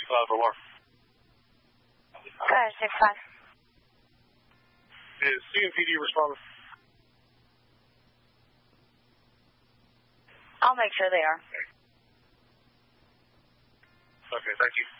for more. Go ahead, 6-5. Is CMPD responding? I'll make sure they are. Okay, thank you.